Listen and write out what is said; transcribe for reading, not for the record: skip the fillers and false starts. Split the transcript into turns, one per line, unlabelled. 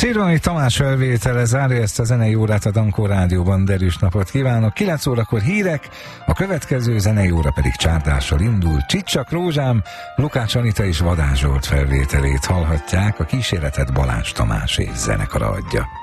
Szirvai Tamás felvétele zárja ezt a zenei órát a Dankó Rádióban. Derűs napot kívánok! 9 órakor hírek, a következő zenei óra pedig csárdással indul. Csicsak Rózsám, Lukács Anita és Vadás Zsolt felvételét hallhatják, a kíséretet Balázs Tamás és zenekara adja.